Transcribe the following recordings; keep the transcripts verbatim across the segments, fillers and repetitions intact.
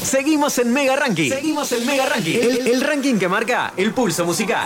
Seguimos en Mega Ranking. Seguimos en Mega Ranking. El, el ranking que marca el pulso musical.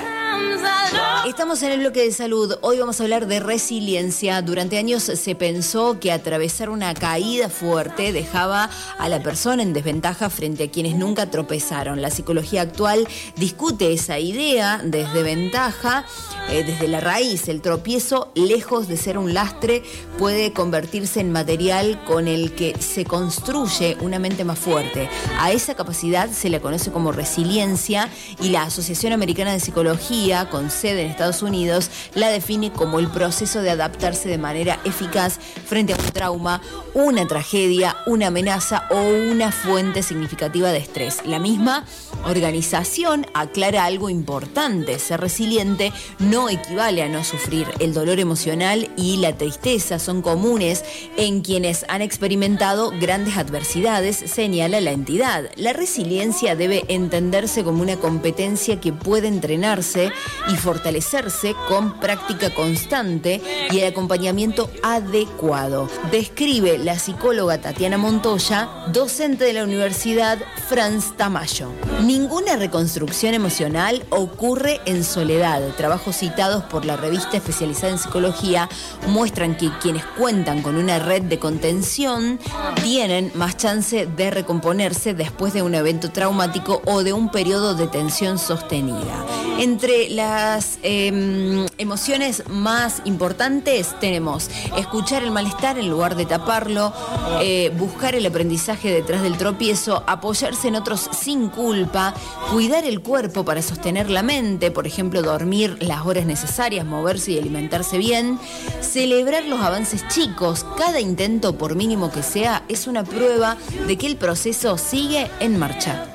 Estamos en el bloque de salud. Hoy vamos a hablar de resiliencia. Durante años se pensó que atravesar una caída fuerte dejaba a la persona en desventaja frente a quienes nunca tropezaron. La psicología actual discute esa idea desde ventaja, eh, desde la raíz. El tropiezo, lejos de ser un lastre, puede convertirse en material con el que se construye una mente más fuerte. A esa capacidad se la conoce como resiliencia y la Asociación Americana de Psicología, con sede en Estados Unidos, la define como el proceso de adaptarse de manera eficaz frente a un trauma, una tragedia, una amenaza o una fuente significativa de estrés. La misma organización aclara algo importante: ser resiliente no equivale a no sufrir. El dolor emocional y la tristeza son comunes en quienes han experimentado grandes adversidades, señala la entidad. La resiliencia debe entenderse como una competencia que puede entrenarse y fortalecerse con práctica constante y el acompañamiento adecuado. Describe la psicóloga Tatiana Montoya, docente de la Universidad Franz Tamayo. Ninguna reconstrucción emocional ocurre en soledad. Trabajos citados por la revista especializada en psicología muestran que quienes cuentan con una red de contención tienen más chance de recomponerse después de un evento traumático o de un periodo de tensión sostenida. Entre las eh, emociones más importantes tenemos escuchar el malestar en lugar de taparlo, eh, buscar el aprendizaje detrás del tropiezo, apoyarse en otros sin culpa, cuidar el cuerpo para sostener la mente, por ejemplo, dormir las horas necesarias, moverse y alimentarse bien, celebrar los avances chicos. Cada intento, por mínimo que sea, es una prueba de que el proceso sigue en marcha.